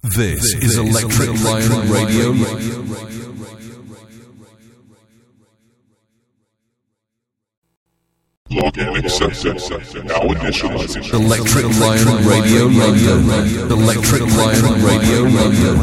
This is Electric Lion Radio. Login accepted. Now initializing. Electric Lion Radio. Electric Lion Radio.